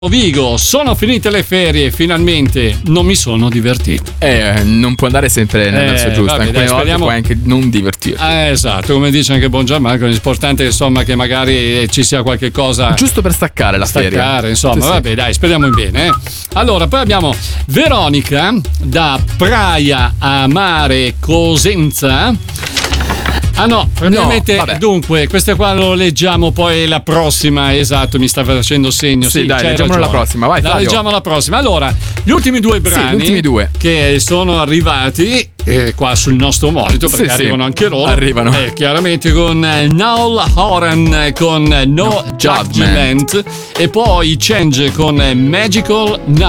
Vigo, sono finite le ferie, finalmente non mi sono divertito. Non può andare sempre nel verso giusto, vabbè, alcune volte puoi anche non divertirti. Esatto, come dice anche Buon Gianmarco, l'importante è insomma che magari ci sia qualche cosa giusto per staccare la ferie. Insomma, vabbè, dai, speriamo in bene. Allora, poi abbiamo Veronica da Praia a Mare Cosenza. Ah no, praticamente no, dunque, queste qua lo leggiamo poi la prossima, esatto, mi sta facendo segno. Sì, dai, leggiamola la prossima, vai Flavio. Leggiamo la prossima. Allora, gli ultimi due brani che sono arrivati qua sul nostro monitor, perché arrivano anche loro. Arrivano. Chiaramente con Noel Horan con No Judgment e poi Change con Magical Night.